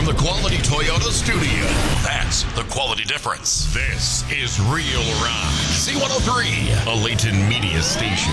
from the Quality Toyota studio. That's the quality difference. This is Real Rock. C103, a Layton media station.